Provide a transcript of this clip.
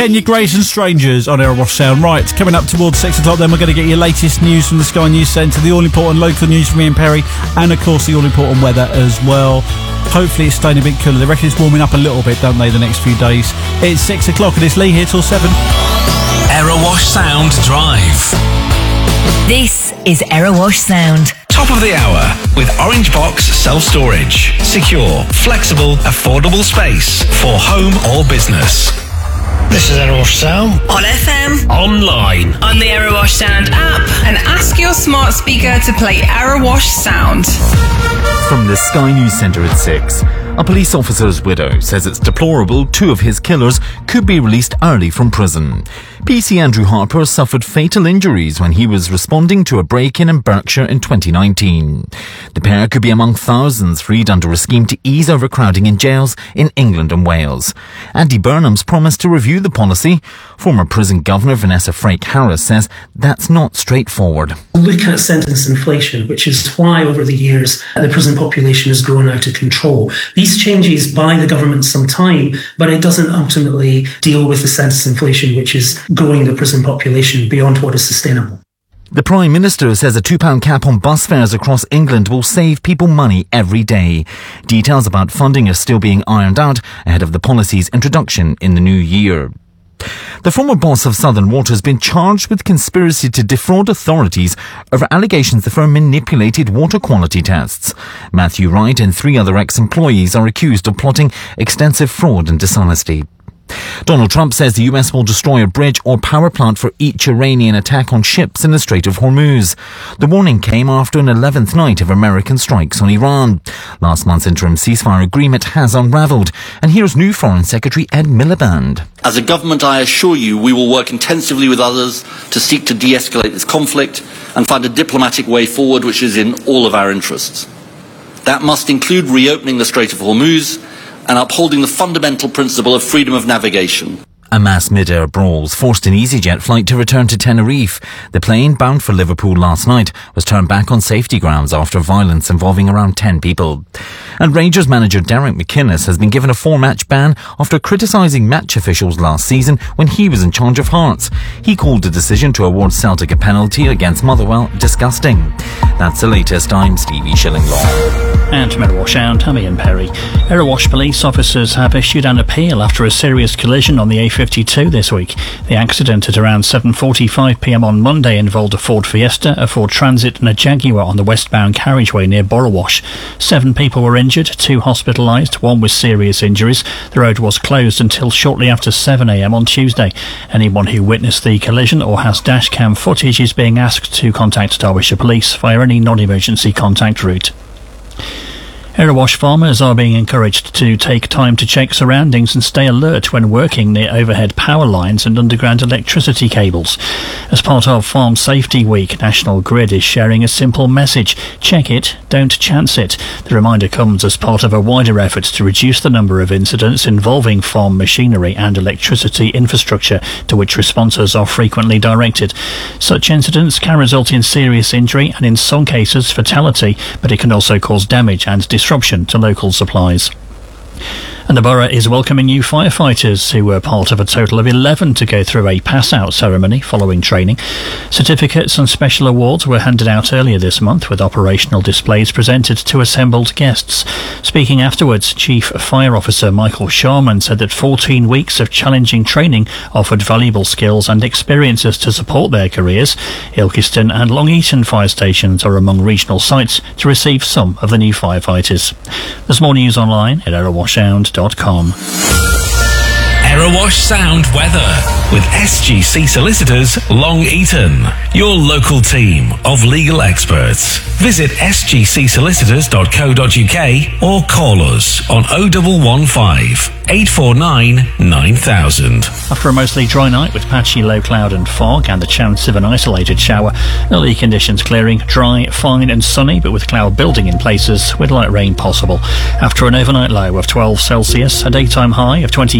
Kenya Grace and Strangers on Erewash Sound. Right, coming up towards 6 o'clock then we're going to get your latest news from the Sky News Centre, the all-important local news from Ian Perry, and of course the all-important weather as well. Hopefully it's staying a bit cooler. They reckon it's warming up a little bit, don't they, the next few days. It's 6 o'clock and it's Lee here till 7. Erewash Sound Drive. This is Erewash Sound. Top of the hour with Orange Box Self-Storage. Secure, flexible, affordable space for home or business. This is Erewash Sound. On FM. Online. On the Erewash Sound app. And ask your smart speaker to play Erewash Sound. From the Sky News Centre at 6. A police officer's widow says it's deplorable 2 of his killers could be released early from prison. PC Andrew Harper suffered fatal injuries when he was responding to a break-in in Berkshire in 2019. The pair could be among thousands freed under a scheme to ease overcrowding in jails in England and Wales. Andy Burnham's promised to review the policy. Former prison governor Vanessa Frake-Harris says that's not straightforward. Look at sentence inflation, which is why over the years the prison population has grown out of control. These changes buy the government some time, but it doesn't ultimately deal with the sentence inflation, which is growing the prison population beyond what is sustainable. The Prime Minister says a £2 cap on bus fares across England will save people money every day. Details about funding are still being ironed out ahead of the policy's introduction in the new year. The former boss of Southern Water has been charged with conspiracy to defraud authorities over allegations the firm manipulated water quality tests. Matthew Wright and 3 other ex-employees are accused of plotting extensive fraud and dishonesty. Donald Trump says the US will destroy a bridge or power plant for each Iranian attack on ships in the Strait of Hormuz. The warning came after an 11th night of American strikes on Iran. Last month's interim ceasefire agreement has unravelled. And here's new Foreign Secretary Ed Miliband. As a government, I assure you we will work intensively with others to seek to de-escalate this conflict and find a diplomatic way forward which is in all of our interests. That must include reopening the Strait of Hormuz and upholding the fundamental principle of freedom of navigation. A mass mid-air brawls forced an EasyJet flight to return to Tenerife. The plane, bound for Liverpool last night, was turned back on safety grounds after violence involving around 10 people. And Rangers manager Derek McInnes has been given a 4-match ban after criticising match officials last season when he was in charge of Hearts. He called the decision to award Celtic a penalty against Motherwell disgusting. That's the latest. I'm Stevie Shillinglaw. And from Erewash Sound, I'm Ian Perry. Erewash police officers have issued an appeal after a serious collision on the A52 this week. The accident at around 7:45pm on Monday involved a Ford Fiesta, a Ford Transit and a Jaguar on the westbound carriageway near Borrowash. 7 people were injured, 2 hospitalised, 1 with serious injuries. The road was closed until shortly after 7am on Tuesday. Anyone who witnessed the collision or has dashcam footage is being asked to contact Derbyshire Police via any non-emergency contact route. Erewash farmers are being encouraged to take time to check surroundings and stay alert when working near overhead power lines and underground electricity cables. As part of Farm Safety Week, National Grid is sharing a simple message: check it, don't chance it. The reminder comes as part of a wider effort to reduce the number of incidents involving farm machinery and electricity infrastructure to which responses are frequently directed. Such incidents can result in serious injury and in some cases fatality, but it can also cause damage and disruption to local supplies. And the borough is welcoming new firefighters who were part of a total of 11 to go through a pass-out ceremony following training. Certificates and special awards were handed out earlier this month, with operational displays presented to assembled guests. Speaking afterwards, Chief Fire Officer Michael Sharman said that 14 weeks of challenging training offered valuable skills and experiences to support their careers. Ilkeston and Long Eaton fire stations are among regional sites to receive some of the new firefighters. There's more news online at erewashsound.com. Erewash Sound weather with SGC Solicitors Long Eaton, your local team of legal experts. Visit sgcsolicitors.co.uk or call us on 0115 849 9000. After a mostly dry night with patchy low cloud and fog and the chance of an isolated shower, early conditions clearing, dry, fine and sunny, but with cloud building in places with light rain possible. After an overnight low of 12 Celsius, a daytime high of 20